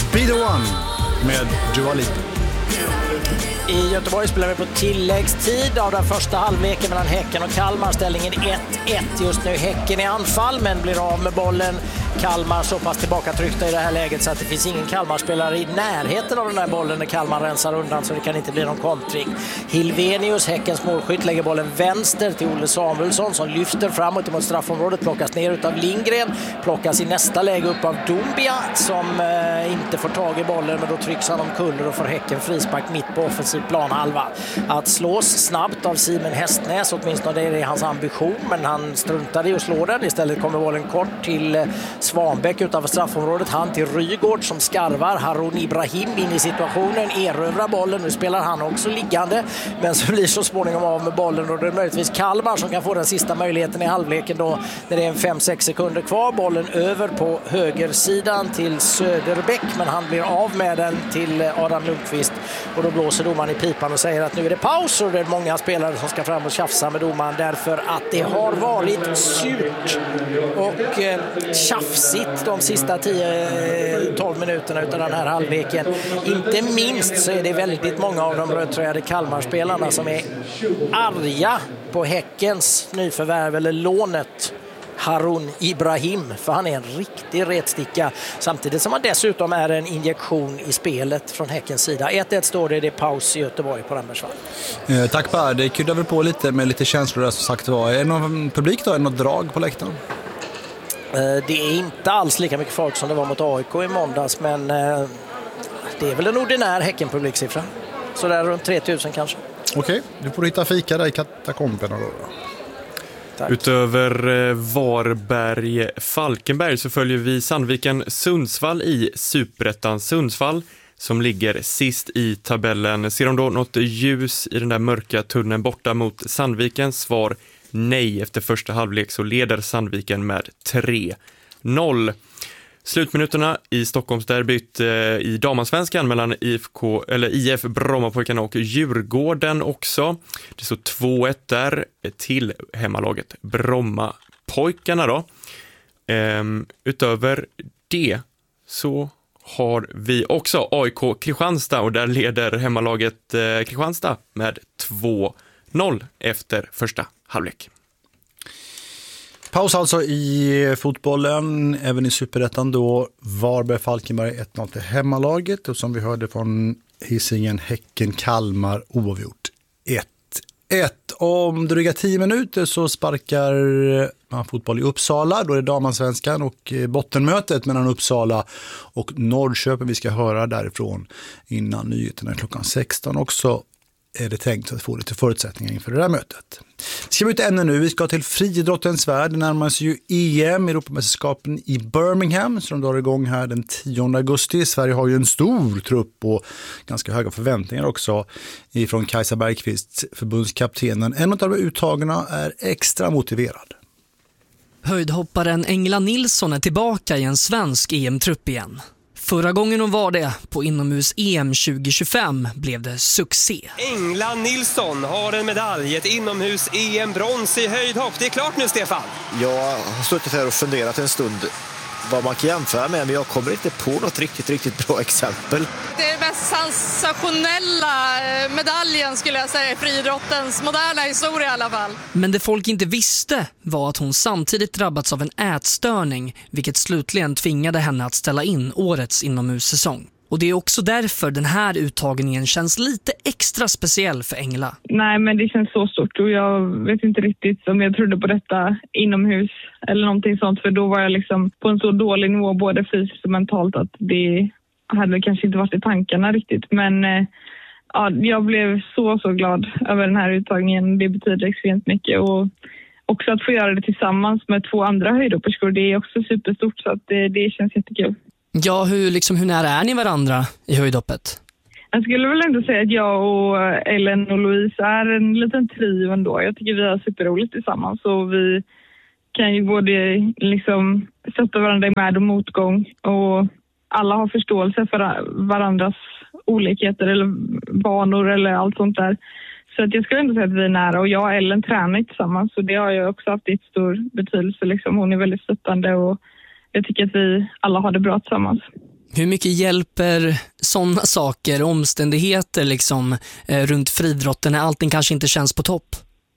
Be the One med Dua Lipa. I Göteborg spelar vi på tilläggstid av den första halvleken mellan Häcken och Kalmar. Ställningen 1-1 just nu. Häcken i anfall men blir av med bollen. Kalmar så pass tillbakatryckta i det här läget så att det finns ingen Kalmar-spelare i närheten av den där bollen när Kalmar rensar undan, så det kan inte bli någon kontring. Hilvenius, Häckens målskytt, lägger bollen vänster till Olle Samuelsson som lyfter framåt mot straffområdet, plockas ner utav Lindgren, plockas i nästa läge upp av Doumbia som inte får tag i bollen, men då trycks han omkull och får Häcken frispark mitt på offensiv planhalva. Att slås snabbt av Simon Hästnäs, åtminstone är det hans ambition, men han struntade i att slå den. Istället kommer bollen kort till Svanbäck utanför straffområdet, han till Rygård som skarvar. Harun Ibrahim in i situationen, erövrar bollen, nu spelar han också liggande, men så blir så småningom av med bollen, och det är möjligtvis Kalmar som kan få den sista möjligheten i halvleken då, när det är 5-6 sekunder kvar. Bollen över på högersidan till Söderbäck, men han blir av med den till Adam Lundqvist, och då blåser domaren i pipan och säger att nu är det paus, och det är många spelare som ska fram och tjafsa med domaren därför att det har varit surt och tjafsigt de sista 10-12 minuterna utav den här halvleken. Inte minst så är det väldigt många av de rödtröjade Kalmarspelarna som är arga på Häckens nyförvärv eller lånet Harun Ibrahim, för han är en riktig retsticka, samtidigt som han dessutom är en injektion i spelet från Häckens sida. 1-1 står det är paus i Göteborg på Rambergsvall. Tack Per, det kryddar väl på lite med lite känslor där, som sagt var. Är det någon publik då? Är det något drag på läktaren? Det är inte alls lika mycket folk som det var mot AIK i måndags, men det är väl en ordinär Häcken-publiksiffra. Så där runt 3000 kanske. Okej, du får hitta fika där i katakomberna då. Tack. Utöver Varberg-Falkenberg så följer vi Sandviken-Sundsvall i Superettan. Sundsvall som ligger sist i tabellen. Ser de då något ljus i den där mörka tunneln borta mot Sandviken? Svar nej. Efter första halvlek så leder Sandviken med 3-0. Slutminuterna i Stockholmsderbyt i damansvenskan mellan IF Brommapojkarna och Djurgården också. Det står 2-1 där till hemmalaget Brommapojkarna då. Utöver det så har vi också AIK Kristianstad, och där leder hemmalaget Kristianstad med 2-0 efter första halvlek. Paus alltså i fotbollen, även i Superettan då. Varberg-Falkenberg 1-0 till hemmalaget, och som vi hörde från Hisingen, Häcken Kalmar oavgjort 1-1. Om dryga 10 minuter så sparkar man fotboll i Uppsala. Då är det damansvenskan och bottenmötet mellan Uppsala och Norrköping. Vi ska höra därifrån innan nyheterna klockan 16 också. Är det tänkt att få lite förutsättningar inför det här mötet. Vi ska byta ämne nu. Vi ska till friidrottens värld. Det närmar sig ju EM, Europamästerskapen i Birmingham, som drar igång här den 10 augusti. Sverige har ju en stor trupp och ganska höga förväntningar också ifrån Kajsa Bergqvist, förbundskaptenen. En av de uttagarna är extra motiverad. Höjdhopparen Engla Nilsson är tillbaka i en svensk EM-trupp igen. Förra gången hon var det, på inomhus-EM 2025, blev det succé. Engla Nilsson har en medalj, ett inomhus-EM-brons i höjdhopp. Det är klart nu, Stefan. Jag har suttit här och funderat en stund vad man kan jämföra med, men jag kommer inte på något riktigt bra exempel. Det är den mest sensationella medaljen, skulle jag säga, i friidrottens moderna historia i alla fall. Men det folk inte visste var att hon samtidigt drabbats av en ätstörning, vilket slutligen tvingade henne att ställa in årets inomhussäsong. Och det är också därför den här uttagningen känns lite extra speciell för Engla. Nej, men det känns så stort, och jag vet inte riktigt om jag trodde på detta inomhus eller någonting sånt, för då var jag liksom på en så dålig nivå både fysiskt och mentalt att det hade kanske inte varit i tankarna riktigt. Men ja, jag blev så glad över den här uttagningen. Det betyder extremt mycket, och också att få göra det tillsammans med 2 andra höjdhopperskor, det är också superstort, så att det känns jättekul. Ja, hur nära är ni varandra i höjdhoppet? Jag skulle väl ändå säga att jag och Ellen och Louise är en liten trio ändå. Jag tycker vi har superroligt tillsammans, och vi kan ju både liksom sätta varandra i med- och motgång, och alla har förståelse för varandras olikheter eller vanor eller allt sånt där. Så att jag skulle ändå säga att vi är nära, och jag och Ellen tränar tillsammans, så det har jag också haft ett stor betydelse. Liksom. Hon är väldigt stöttande, och jag tycker att vi alla har det bra tillsammans. Hur mycket hjälper sådana saker, omständigheter liksom, runt friidrotten när allting kanske inte känns på topp?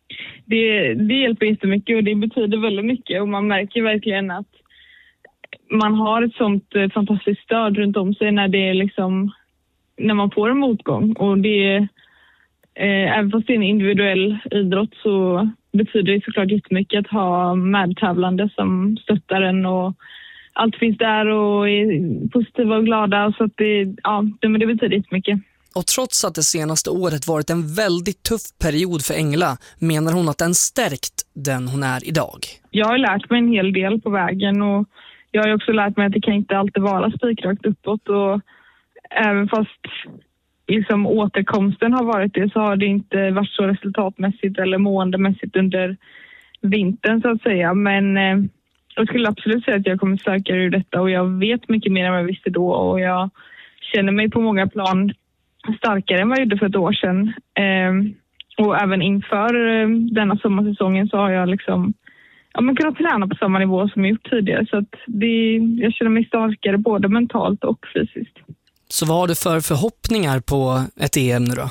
Det hjälper jättemycket och det betyder väldigt mycket. Och man märker verkligen att man har ett sånt fantastiskt stöd runt om sig när det är liksom, när man får en motgång. Och det även fast det är en individuell idrott så betyder det såklart jättemycket att ha medtävlande som stöttar en och allt finns där och är positiva och glada. Så att det betyder jättemycket. Och trots att det senaste året varit en väldigt tuff period för Engla menar hon att den stärkt den hon är idag. Jag har lärt mig en hel del på vägen och jag har också lärt mig att det kan inte alltid vara spikrakt uppåt. Och även fast liksom återkomsten har varit det så har det inte varit så resultatmässigt eller måendemässigt under vintern så att säga. Men jag skulle absolut säga att jag kommer starkare ur detta och jag vet mycket mer än vad jag visste då och jag känner mig på många plan starkare än vad jag gjorde för ett år sedan. Och även inför denna sommarsäsongen så har jag liksom kunnat träna på samma nivå som jag gjort tidigare. Så att jag känner mig starkare både mentalt och fysiskt. Så vad har du för förhoppningar på ett EM nu då?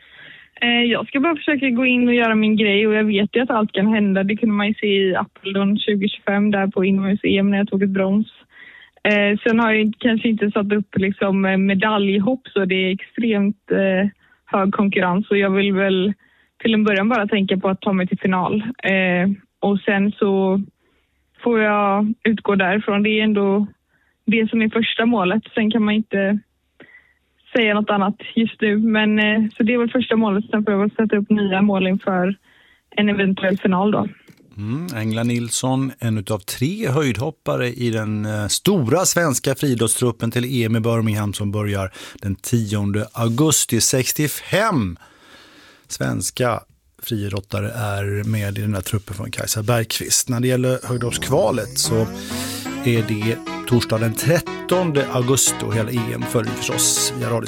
Jag ska bara försöka gå in och göra min grej och jag vet ju att allt kan hända. Det kunde man ju se i Apeldoorn 2025 där på inomhus-EM när jag tog ett brons. Sen har jag kanske inte satt upp liksom medaljhopp så det är extremt hög konkurrens och jag vill väl till en början bara tänka på att ta mig till final. Och sen så får jag utgå därifrån. Det är ändå det som är första målet. Sen kan man inte säga något annat just nu. Men så det är väl första målet. Sen får jag väl sätta upp nya mål inför en eventuell final då. Engla Nilsson, en utav 3 höjdhoppare i den stora svenska friidrottstruppen till EM i Birmingham som börjar den 10 augusti 65. Svenska friidrottare är med i den här truppen från Kajsa Bergqvist. När det gäller höjdhoppskvalet så är det torsdag den 13 augusti och hela EM följer förstås via Radio